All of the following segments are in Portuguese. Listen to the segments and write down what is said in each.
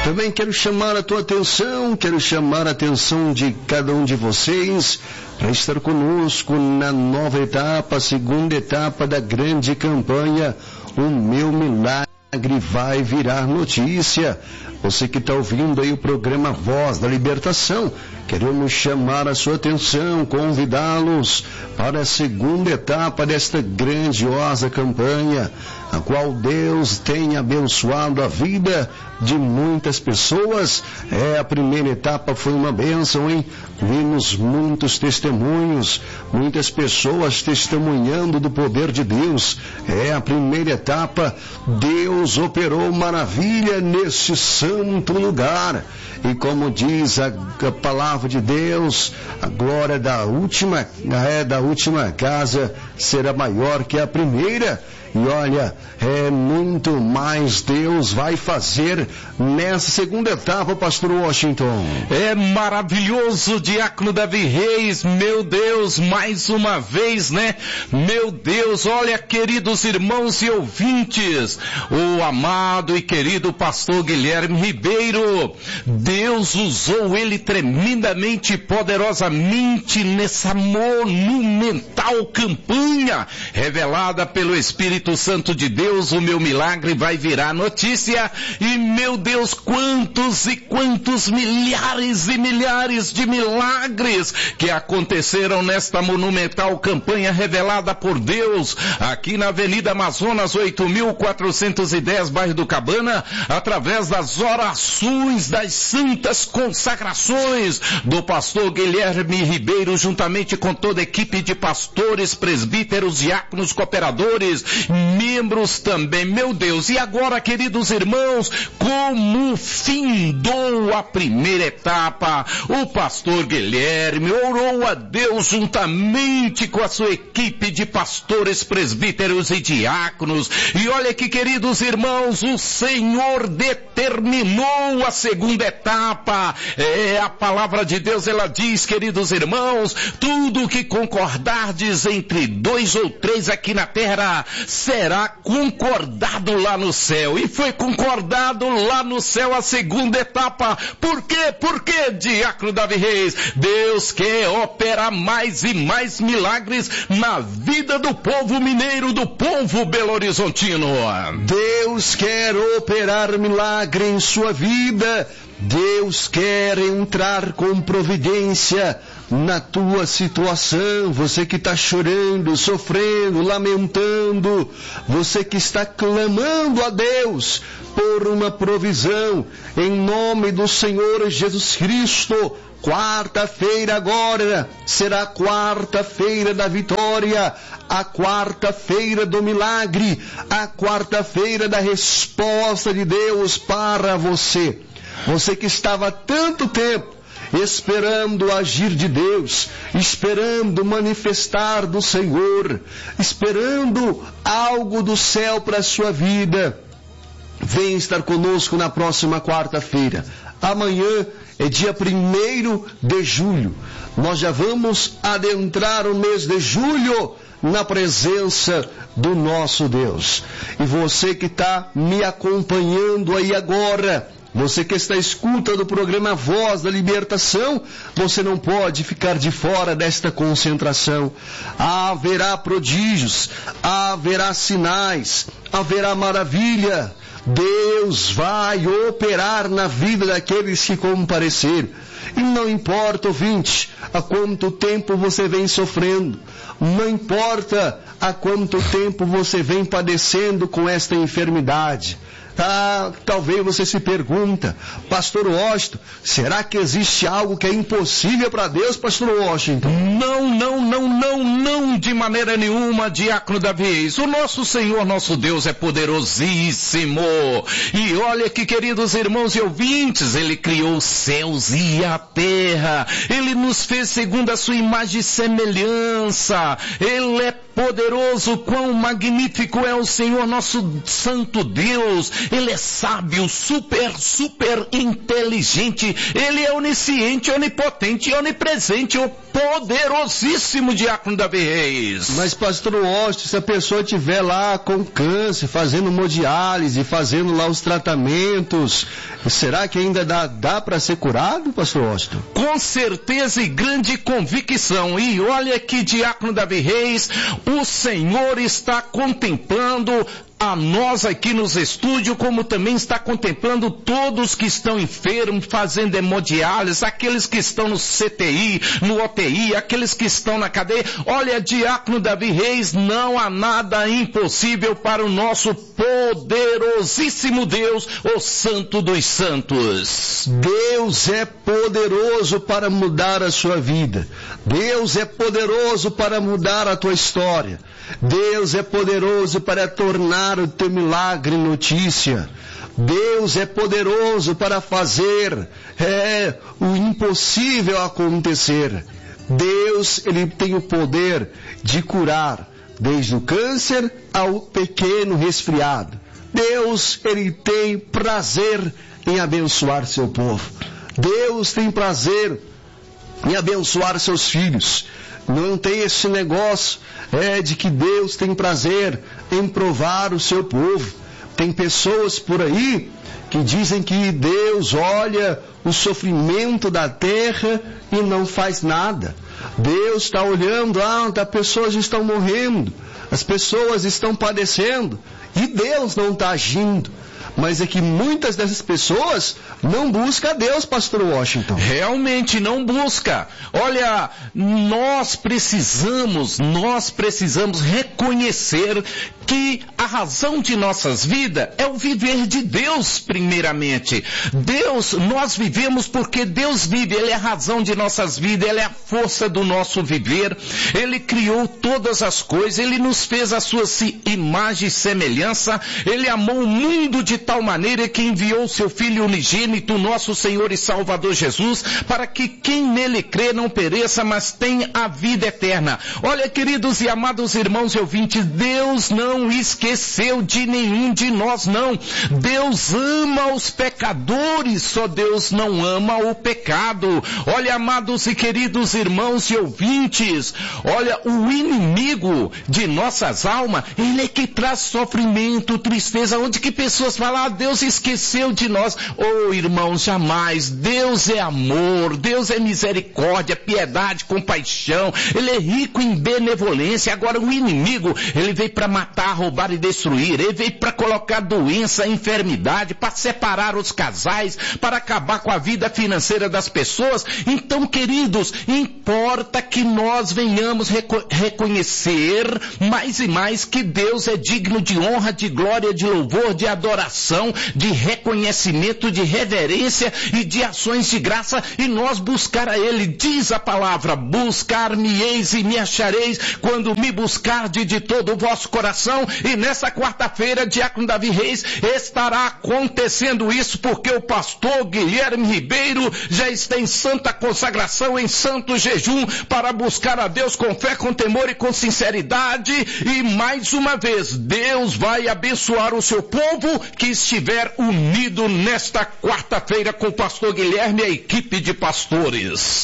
Também quero chamar a tua atenção, quero chamar a atenção de cada um de vocês para estar conosco na nova etapa, segunda etapa da grande campanha O Meu Milagre Vai Virar Notícia. Você que está ouvindo aí o programa Voz da Libertação, queremos chamar a sua atenção, convidá-los para a segunda etapa desta grandiosa campanha, a qual Deus tem abençoado a vida de muitas pessoas. A primeira etapa foi uma bênção, hein? Vimos muitos testemunhos, muitas pessoas testemunhando do poder de Deus. A primeira etapa, Deus operou maravilha nesse santo lugar. E como diz a palavra de Deus, a glória da última casa será maior que a primeira. E olha, muito mais Deus vai fazer nessa segunda etapa, pastor Washington. É maravilhoso, diácono Davi Reis, meu Deus, mais uma vez, né? Meu Deus, olha, queridos irmãos e ouvintes, o amado e querido pastor Guilherme Ribeiro, Deus usou ele tremendamente, poderosamente nessa monumental campanha revelada pelo Espírito Santo de Deus. O meu milagre vai virar notícia. E meu Deus, quantos e quantos milhares e milhares de milagres que aconteceram nesta monumental campanha revelada por Deus aqui na Avenida Amazonas 8.410, bairro do Cabana, através das orações, das santas consagrações do pastor Guilherme Ribeiro, juntamente com toda a equipe de pastores, presbíteros, diáconos, cooperadores, membros também, meu Deus. E agora, queridos irmãos, como findou a primeira etapa, o pastor Guilherme orou a Deus juntamente com a sua equipe de pastores, presbíteros e diáconos. E olha que, queridos irmãos, o Senhor determinou a segunda etapa. A palavra de Deus, ela diz, queridos irmãos, tudo que concordardes entre 2 ou 3 aqui na terra será concordado lá no céu. E foi concordado lá no céu a segunda etapa. Por quê? Por quê, diácono Davi Reis? Deus quer operar mais e mais milagres na vida do povo mineiro, do povo belo-horizontino. Deus quer operar milagre em sua vida. Deus quer entrar com providência na tua situação. Você que está chorando, sofrendo, lamentando, você que está clamando a Deus por uma provisão, em nome do Senhor Jesus Cristo. Quarta-feira agora será a quarta-feira da vitória, a quarta-feira do milagre, a quarta-feira da resposta de Deus para você. Você que estava há tanto tempo esperando o agir de Deus, esperando manifestar do Senhor, esperando algo do céu para a sua vida, vem estar conosco na próxima quarta-feira. Amanhã é dia 1º de julho. Nós já vamos adentrar o mês de julho na presença do nosso Deus. E você que está me acompanhando aí agora, você que está à escuta do programa Voz da Libertação, você não pode ficar de fora desta concentração. Haverá prodígios, haverá sinais, haverá maravilha. Deus vai operar na vida daqueles que comparecer. E não importa, ouvinte, há quanto tempo você vem sofrendo, não importa há quanto tempo você vem padecendo com esta enfermidade. Talvez você se pergunta, pastor Washington, será que existe algo que é impossível para Deus, pastor Washington? Não, de maneira nenhuma, diácono Davi Reis. O nosso Senhor, nosso Deus é poderosíssimo. E olha que, queridos irmãos e ouvintes, Ele criou os céus e a terra. Ele nos fez segundo a sua imagem e semelhança. Ele é poderoso, quão magnífico é o Senhor nosso santo Deus. Ele é sábio, super inteligente. Ele é onisciente, onipotente, onipresente, o poderosíssimo Diácono Davi Reis. Mas, pastor Washington, se a pessoa estiver lá com câncer, fazendo hemodiálise, fazendo lá os tratamentos, será que ainda dá para ser curado, pastor Washington? Com certeza e grande convicção. E olha que Diácono Davi Reis, o Senhor está contemplando a nós aqui nos estúdios, como também está contemplando todos que estão enfermos, fazendo hemodiálise, aqueles que estão no CTI, no UTI, aqueles que estão na cadeia. Olha, Diácono Davi Reis, não há nada impossível para o nosso poderosíssimo Deus, o Santo dos Santos. Deus é poderoso para mudar a sua vida. Deus é poderoso para mudar a tua história. Deus é poderoso para tornar o teu milagre notícia. Deus é poderoso para fazer o impossível acontecer. Deus, ele tem o poder de curar, desde o câncer ao pequeno resfriado. Deus, ele tem prazer em abençoar seu povo. Deus tem prazer em abençoar seus filhos. Não tem esse negócio de que Deus tem prazer em provar o seu povo. Tem pessoas por aí que dizem que Deus olha o sofrimento da terra e não faz nada. Deus está olhando, as pessoas estão morrendo, as pessoas estão padecendo e Deus não está agindo. Mas é que muitas dessas pessoas não buscam a Deus, pastor Washington. Realmente não busca. Olha, nós precisamos reconhecer que a razão de nossas vidas é o viver de Deus primeiramente. Deus, nós vivemos porque Deus vive, Ele é a razão de nossas vidas, Ele é a força do nosso viver. Ele criou todas as coisas, Ele nos fez a sua imagem e semelhança, Ele amou o mundo de tal maneira que enviou seu Filho unigênito, nosso Senhor e Salvador Jesus, para que quem nele crê não pereça, mas tenha a vida eterna. Olha, queridos e amados irmãos e ouvintes, Deus não esqueceu de nenhum de nós, não. Deus ama os pecadores, só Deus não ama o pecado. Olha, amados e queridos irmãos e ouvintes, olha, o inimigo de nossas almas, ele é que traz sofrimento, tristeza, onde que pessoas falam, Deus esqueceu de nós. Oh, irmãos, jamais. Deus é amor, Deus é misericórdia, piedade, compaixão. Ele é rico em benevolência. Agora o inimigo, ele veio para matar, roubar e destruir. Ele veio para colocar doença, enfermidade, para separar os casais, para acabar com a vida financeira das pessoas. Então, queridos, importa que nós venhamos reconhecer mais e mais que Deus é digno de honra, de glória, de louvor, de adoração, de reconhecimento, de reverência e de ações de graça, e nós buscar a Ele. Diz a palavra, buscar-me-eis e me achareis quando me buscardes de todo o vosso coração. E nessa quarta-feira, Diácono Davi Reis, estará acontecendo isso, porque o pastor Guilherme Ribeiro já está em santa consagração, em santo jejum, para buscar a Deus com fé, com temor e com sinceridade. E mais uma vez, Deus vai abençoar o seu povo que estiver unido nesta quarta-feira com o pastor Guilherme e a equipe de pastores.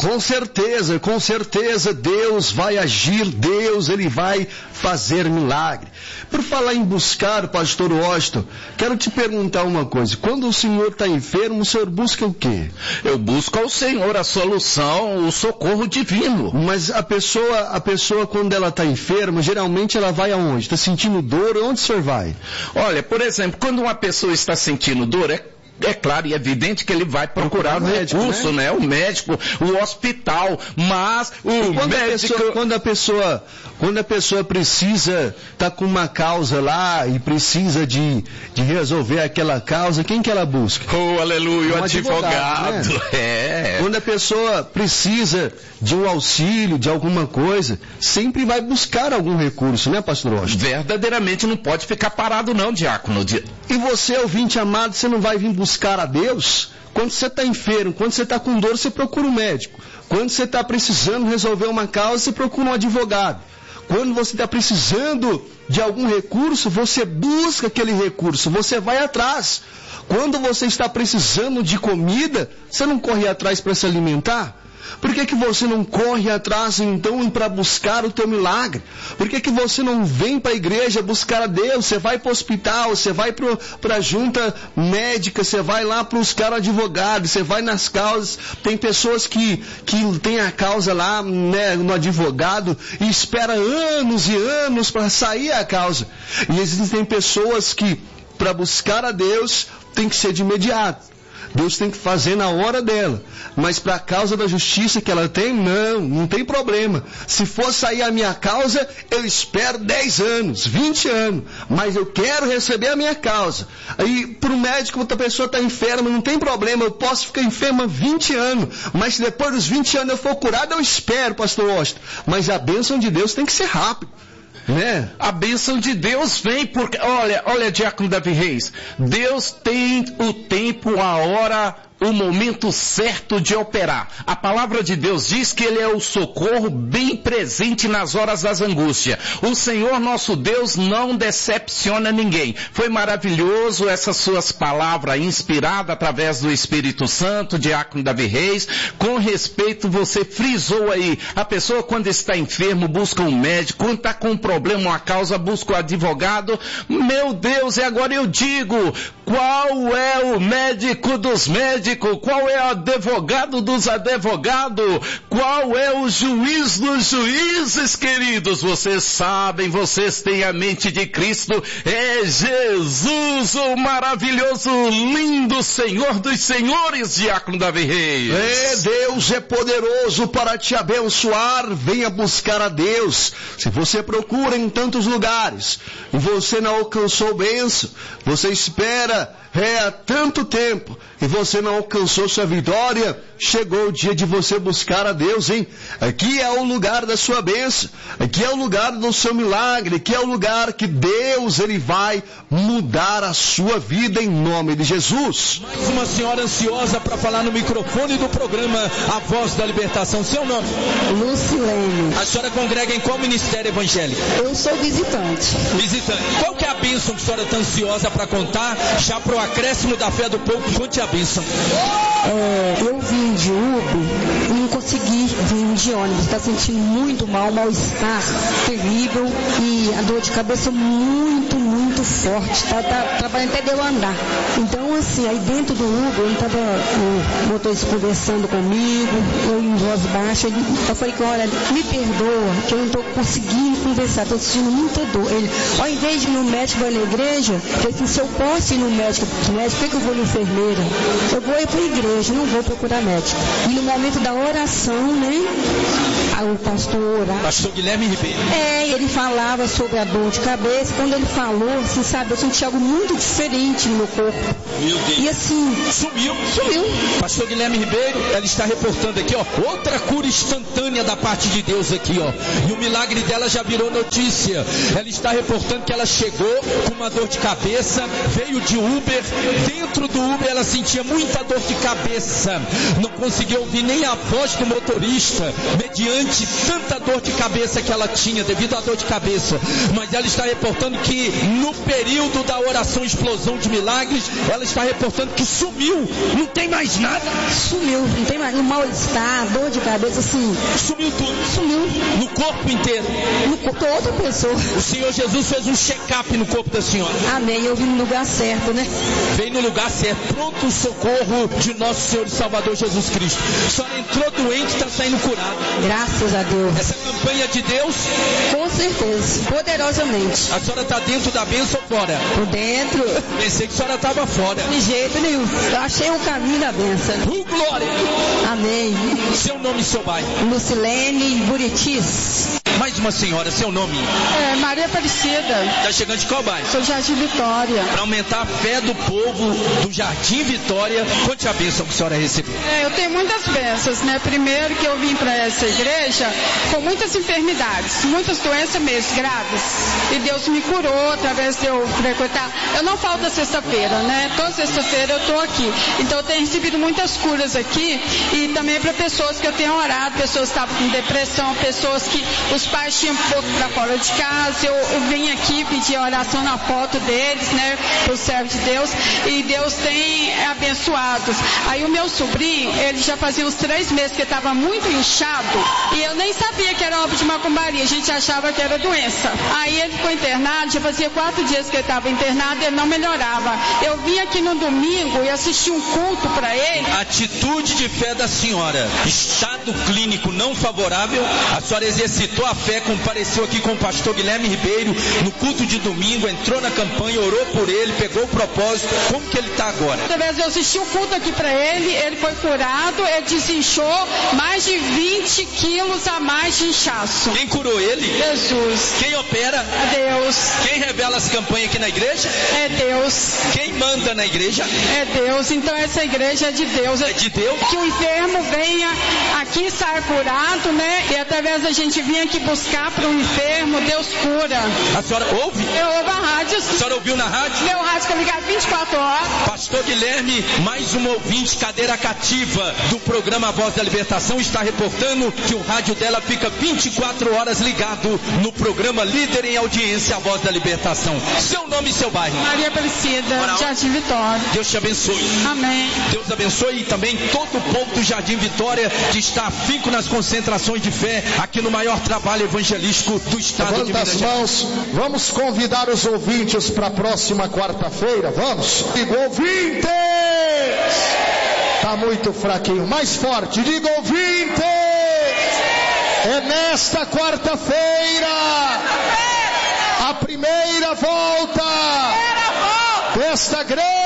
Com certeza, Deus vai agir, Deus, Ele vai fazer milagre. Por falar em buscar, pastor Washington, quero te perguntar uma coisa. Quando o senhor está enfermo, o senhor busca o quê? Eu busco ao Senhor a solução, o socorro divino. Mas a pessoa quando ela está enferma, geralmente ela vai aonde? Está sentindo dor? Onde o senhor vai? Olha, por exemplo, quando uma pessoa está sentindo dor, é claro e evidente que ele vai procurar o recurso, né? O médico, o hospital, mas quando a pessoa precisa, tá com uma causa lá e precisa de resolver aquela causa, quem que ela busca? Oh, aleluia, o advogado. Né? Quando a pessoa precisa de um auxílio, de alguma coisa, sempre vai buscar algum recurso, né, pastor Washington? Verdadeiramente não pode ficar parado não, diácono. E você, ouvinte amado, você não vai vir buscar a Deus? Quando você está enfermo, quando você está com dor, você procura um médico. Quando você está precisando resolver uma causa, você procura um advogado. Quando você está precisando de algum recurso, você busca aquele recurso, você vai atrás. Quando você está precisando de comida, você não corre atrás para se alimentar? Por que você não corre atrás então para buscar o teu milagre? Por que você não vem para a igreja buscar a Deus? Você vai para o hospital, você vai para a junta médica, você vai lá buscar o advogado, você vai nas causas. Tem pessoas que têm a causa lá, né, no advogado e espera anos e anos para sair a causa. E existem pessoas que para buscar a Deus tem que ser de imediato. Deus tem que fazer na hora dela. Mas para a causa da justiça que ela tem, não tem problema. Se for sair a minha causa, eu espero 10 anos, 20 anos. Mas eu quero receber a minha causa. Aí para o médico, outra pessoa está enferma, não tem problema, eu posso ficar enferma 20 anos. Mas se depois dos 20 anos eu for curado, eu espero, pastor Washington. Mas a bênção de Deus tem que ser rápido. Né? A bênção de Deus vem porque, olha, diácono Davi Reis, Deus tem o tempo, a hora, o momento certo de operar. A palavra de Deus diz que Ele é o socorro bem presente nas horas das angústias. O Senhor nosso Deus não decepciona ninguém. Foi maravilhoso essas suas palavras inspiradas através do Espírito Santo, diácono Davi Reis. Com respeito, você frisou aí, a pessoa quando está enfermo busca um médico, quando está com um problema, uma causa, busca o advogado. Meu Deus, e agora eu digo, qual é o médico dos médicos? Qual é o advogado dos advogados? Qual é o juiz dos juízes, queridos? Vocês sabem, vocês têm a mente de Cristo. É Jesus, o maravilhoso, lindo Senhor dos senhores, diácono Davi Reis. Deus é poderoso para te abençoar. Venha buscar a Deus. Se você procura em tantos lugares e você não alcançou bênção, você espera há tanto tempo e você não alcançou sua vitória, chegou o dia de você buscar a Deus, hein? Aqui é o lugar da sua bênção, aqui é o lugar do seu milagre, aqui é o lugar que Deus, Ele vai mudar a sua vida em nome de Jesus. Mais uma senhora ansiosa para falar no microfone do programa A Voz da Libertação. Seu nome? Lucilene. A senhora congrega em qual ministério evangélico? Eu sou visitante. Visitante. Qual que é a bênção que a senhora está ansiosa para contar? Já pro acréscimo da fé do povo, conte a bênção. Eu vim de Uber e não consegui vir de ônibus. Está sentindo muito mal, mal-estar terrível e a dor de cabeça muito forte. Tá trabalhando até de eu andar. Então, assim, aí dentro do Uber, ele estava o motorista conversando comigo, eu em voz baixa. Eu falei que, olha, me perdoa, que eu não estou conseguindo conversar, estou sentindo muita dor. Ele, ao invés de ir no médico, vai na igreja, eu falei assim, se eu posso ir no médico, por que eu vou na enfermeira? Eu vou ir para a igreja, não vou procurar médico. E no momento da oração, né, o pastor orava. Pastor Guilherme Ribeiro. Ele falava sobre a dor de cabeça. Quando ele falou, assim, sabe, eu senti algo muito diferente no meu corpo. Meu Deus. E assim... Sumiu. Pastor Guilherme Ribeiro, ela está reportando aqui, ó, outra cura instantânea da parte de Deus aqui, ó. E o milagre dela já virou notícia. Ela está reportando que ela chegou com uma dor de cabeça, veio de Uber. Dentro do Uber ela sentia muita dor de cabeça. Não conseguia ouvir nem a voz do motorista, mediante tanta dor de cabeça que ela tinha, devido à dor de cabeça. Mas ela está reportando que no período da oração Explosão de Milagres, ela está reportando que sumiu, não tem mais nada. Sumiu, não tem mais, no mal-estar, dor de cabeça, assim. Sumiu tudo. Sumiu. No corpo inteiro. No corpo, outra pessoa. O Senhor Jesus fez um check-up no corpo da senhora. Amém, eu vim no lugar certo, né? Veio no lugar certo, pronto o socorro de nosso Senhor e Salvador Jesus Cristo. A senhora entrou doente e está saindo curada. Graças a Deus. Essa campanha de Deus? Com certeza, poderosamente. A senhora está dentro da bênção ou fora? Por dentro. Pensei que a senhora estava fora. De jeito nenhum. Eu achei o caminho da bênção. Glória. Amém. Seu nome e seu bairro? Lucilene Buritis. Mais uma senhora, seu nome? Maria Aparecida. Está chegando de qual bairro? Sou Jardim Vitória. Para aumentar a fé do povo do Jardim Vitória, conte a bênção que a senhora recebeu. Eu tenho muitas bênçãos, né? Primeiro que eu vim para essa igreja com muitas enfermidades, muitas doenças mesmo, graves. E Deus me curou através de eu frequentar. Eu não falto da sexta-feira, né? Toda sexta-feira eu estou aqui. Então eu tenho recebido muitas curas aqui e também para pessoas que eu tenho orado, pessoas que estavam com depressão, pessoas que os pais tinham posto para fora de casa, eu vim aqui pedir oração na foto deles, né, pro servo de Deus, e Deus tem abençoado. Aí o meu sobrinho, ele já fazia uns 3 meses que estava muito inchado, e eu nem sabia que era obra de macumbaria, a gente achava que era doença. Aí ele ficou internado, já fazia 4 dias que ele estava internado, e ele não melhorava. Eu vim aqui no domingo e assisti um culto para ele. Atitude de fé da senhora, estado clínico não favorável, a senhora exercitou a fé, compareceu aqui com o pastor Guilherme Ribeiro no culto de domingo, entrou na campanha, orou por ele, pegou o propósito. Como que ele está agora? Através eu assisti o culto aqui para ele foi curado, ele desinchou mais de 20 quilos a mais de inchaço. Quem curou ele? Jesus. Quem opera? Deus. Quem revela as campanhas aqui na igreja? É Deus. Quem manda na igreja? É Deus. Então essa igreja é de Deus. É de Deus? Que o enfermo venha aqui e saia curado, né? E através da gente vir aqui buscar para o enfermo, Deus cura. A senhora ouve? Eu ouvo a rádio. A senhora ouviu na rádio? Meu rádio fica ligado 24 horas. Pastor Guilherme, mais um ouvinte, cadeira cativa do programa Voz da Libertação, está reportando que o rádio dela fica 24 horas ligado no programa Líder em Audiência, a Voz da Libertação. Seu nome e seu bairro? Maria Aparecida, Jardim Vitória. Deus te abençoe. Amém. Deus abençoe e também todo o povo do Jardim Vitória que está afinco nas concentrações de fé aqui no maior trabalho evangelístico do estado de Minas Gerais. Levanta as mãos, vamos convidar os ouvintes para a próxima quarta-feira, vamos? Diga, ouvintes! Está muito fraquinho, mais forte, diga, ouvintes! É nesta quarta-feira a primeira volta desta grande